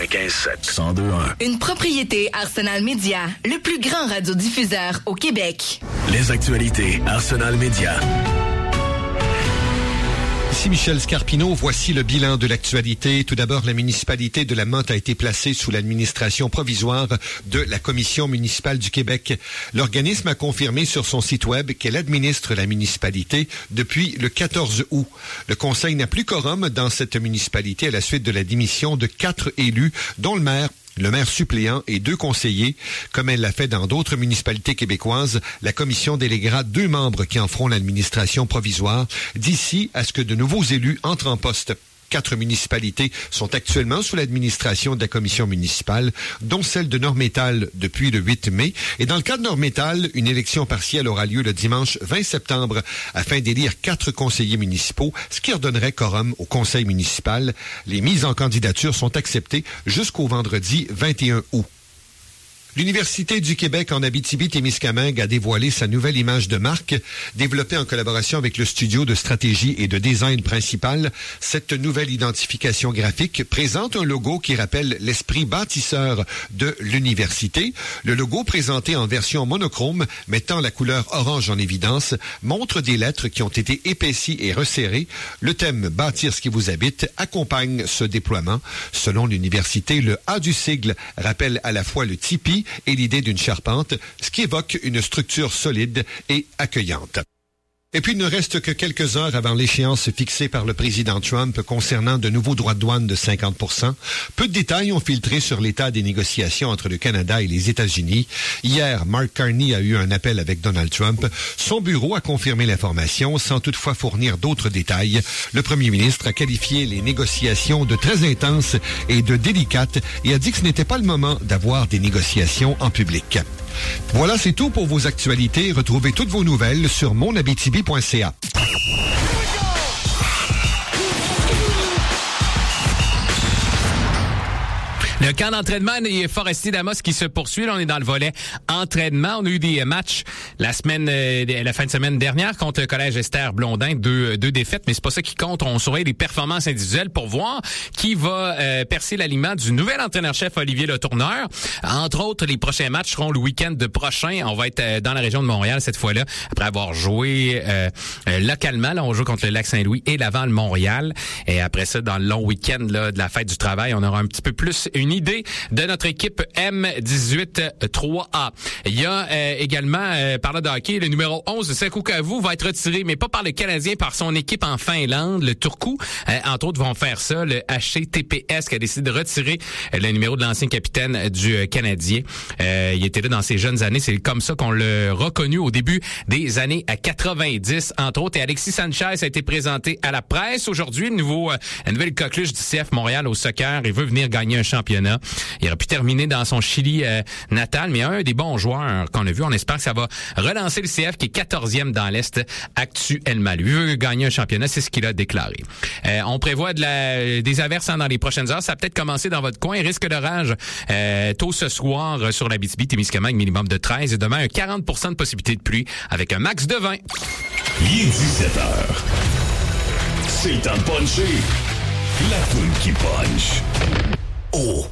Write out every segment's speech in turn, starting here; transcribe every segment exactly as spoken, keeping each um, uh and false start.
quatre-vingt-quinze sept, cent deux un. Une propriété Arsenal Média, le plus grand radiodiffuseur au Québec. Les actualités Arsenal Média. Ici Michel Scarpino, voici le bilan de l'actualité. Tout d'abord, la municipalité de la Motte a été placée sous l'administration provisoire de la Commission municipale du Québec. L'organisme a confirmé sur son site web qu'elle administre la municipalité depuis le quatorze août. Le conseil n'a plus quorum dans cette municipalité à la suite de la démission de quatre élus, dont le maire, le maire suppléant et deux conseillers. Comme elle l'a fait dans d'autres municipalités québécoises, la commission déléguera deux membres qui en feront l'administration provisoire d'ici à ce que de nouveaux élus entrent en poste. Quatre municipalités sont actuellement sous l'administration de la commission municipale, dont celle de Nord-Métal depuis le huit mai. Et dans le cas de Nord-Métal, une élection partielle aura lieu le dimanche vingt septembre afin d'élire quatre conseillers municipaux, ce qui redonnerait quorum au conseil municipal. Les mises en candidature sont acceptées jusqu'au vendredi vingt et un août. L'Université du Québec en Abitibi-Témiscamingue a dévoilé sa nouvelle image de marque, développée en collaboration avec le studio de stratégie et de design principal. Cette nouvelle identification graphique présente un logo qui rappelle l'esprit bâtisseur de l'université. Le logo, présenté en version monochrome, mettant la couleur orange en évidence, montre des lettres qui ont été épaissies et resserrées. Le thème « Bâtir ce qui vous habite » accompagne ce déploiement. Selon l'université, le A du sigle rappelle à la fois le tipi et l'idée d'une charpente, ce qui évoque une structure solide et accueillante. Et puis, il ne reste que quelques heures avant l'échéance fixée par le président Trump concernant de nouveaux droits de douane de cinquante pour cent. Peu de détails ont filtré sur l'état des négociations entre le Canada et les États-Unis. Hier, Mark Carney a eu un appel avec Donald Trump. Son bureau a confirmé l'information sans toutefois fournir d'autres détails. Le premier ministre a qualifié les négociations de très intenses et de délicates et a dit que ce n'était pas le moment d'avoir des négociations en public. Voilà, c'est tout pour vos actualités. Retrouvez toutes vos nouvelles sur mon abitibi point c a. Le camp d'entraînement des Forestiers d'Amos qui se poursuit. Là, on est dans le volet entraînement. On a eu des matchs la semaine, euh, la fin de semaine dernière contre le Collège Esther Blondin. Deux, deux défaites, mais c'est pas ça qui compte. On surveille les performances individuelles pour voir qui va euh, percer l'aliment du nouvel entraîneur-chef Olivier Letourneur. Entre autres, les prochains matchs seront le week-end de prochain. On va être euh, dans la région de Montréal cette fois-là. Après avoir joué euh, euh, localement, là, on joue contre le Lac-Saint-Louis et Laval-Montréal. Et après ça, dans le long week-end là, de la fête du travail, on aura un petit peu plus une idée de notre équipe M dix-huit trois A. Il y a euh, également, euh, par là de hockey, le numéro onze de Sekou Kavu va être retiré, mais pas par le Canadien, par son équipe en Finlande, le Turku. Euh, entre autres, vont faire ça, le H C T P S qui a décidé de retirer euh, le numéro de l'ancien capitaine du euh, Canadien. Euh, il était là dans ses jeunes années. C'est comme ça qu'on l'a reconnu au début des années quatre-vingt-dix, entre autres. Et Alexis Sanchez a été présenté à la presse aujourd'hui, le nouveau, euh, la nouvelle coqueluche du C F Montréal au soccer. Il veut venir gagner un championnat. Il aurait pu terminer dans son Chili euh, natal, mais un des bons joueurs qu'on a vu, on espère que ça va relancer le C F qui est quatorzième dans l'Est actuellement. Lui veut gagner un championnat, c'est ce qu'il a déclaré. Euh, on prévoit de la, des averses hein, dans les prochaines heures. Ça va peut-être commencer dans votre coin. Risque d'orage euh, tôt ce soir euh, sur l'Abitibi-Témiscamingue, minimum de treize. Et demain, un quarante pour cent de possibilité de pluie avec un max de vingt. Il est dix-sept heures. C'est le temps de puncher. La toune qui punch. Oh!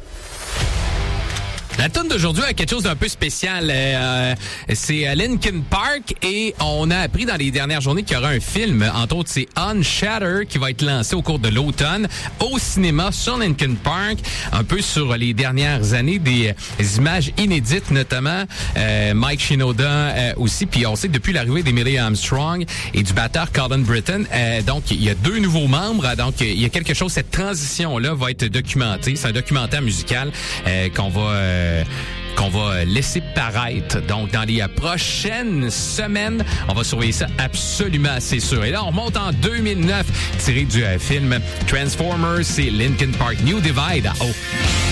La toune d'aujourd'hui a quelque chose d'un peu spécial. Euh, c'est Linkin Park et on a appris dans les dernières journées qu'il y aura un film. Entre autres, c'est Unshatter qui va être lancé au cours de l'automne au cinéma sur Linkin Park. Un peu sur les dernières années, des, des images inédites, notamment euh, Mike Shinoda euh, aussi. Puis on sait que depuis l'arrivée d'Emily Armstrong et du batteur Colin Britton, euh, donc il y a deux nouveaux membres. Donc il y a quelque chose, cette transition-là va être documentée. C'est un documentaire musical euh, qu'on va... Euh, qu'on va laisser paraître. Donc, dans les prochaines semaines, on va surveiller ça absolument, c'est sûr. Et là, on remonte en deux mille neuf, tiré du euh, film Transformers, c'est Linkin Park New Divide. Oh!